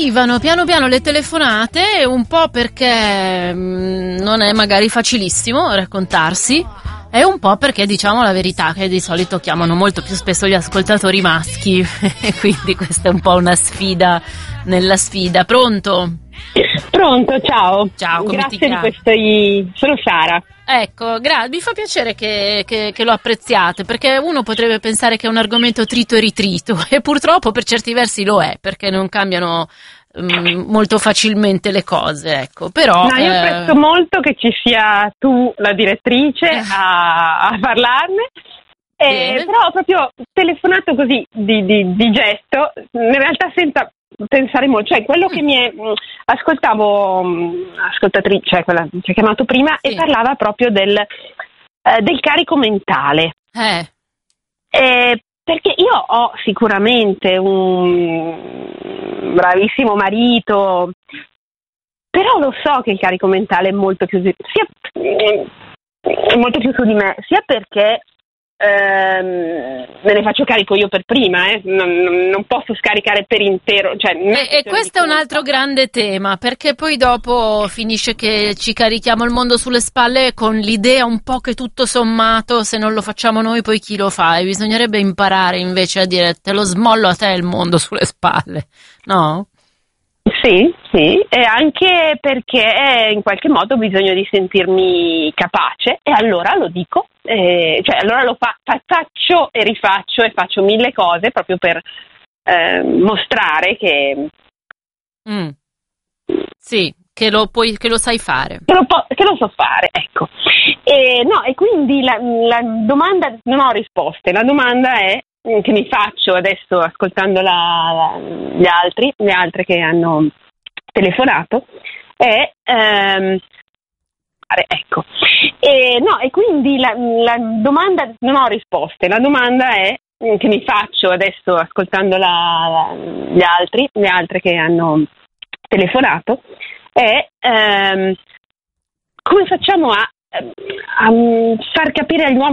arrivano piano piano le telefonate, un po' perché non è magari facilissimo raccontarsi, e un po' perché, diciamo la verità, che di solito chiamano molto più spesso gli ascoltatori maschi, e quindi questa è un po' una sfida nella sfida. Pronto? Pronto, ciao. Ciao, come grazie ti chiami? sono Sara. Ecco, mi fa piacere che lo apprezziate, perché uno potrebbe pensare che è un argomento trito e ritrito, e purtroppo per certi versi lo è, perché non cambiano molto facilmente le cose, ecco. Però No, io apprezzo molto che ci sia tu, la direttrice, a parlarne. Però ho proprio telefonato così di gesto, in realtà senza pensare molto, cioè quello che mi è ascoltavo ascoltatrice, cioè quella che ci ha chiamato prima, sì, e parlava proprio del carico mentale. Perché io ho sicuramente un bravissimo marito, però lo so che il carico mentale è molto più su di me, sia perché me ne faccio carico io per prima, non posso scaricare per intero, cioè, e questo è un altro grande tema, perché poi dopo finisce che ci carichiamo il mondo sulle spalle con l'idea un po' che tutto sommato, se non lo facciamo noi poi chi lo fa, e bisognerebbe imparare invece a dire te lo smollo a te il mondo sulle spalle, no? Sì, e anche perché in qualche modo ho bisogno di sentirmi capace, e allora lo dico, cioè allora lo faccio e rifaccio e faccio 1000 cose proprio per mostrare che sì, che lo sai fare, che lo so fare, ecco. E quindi la domanda, non ho risposte, la domanda è che mi faccio adesso ascoltando le altre che hanno telefonato è ecco. E quindi la domanda, non ho risposte, la domanda è che mi faccio adesso ascoltando le altre che hanno telefonato è come facciamo a far capire agli uomini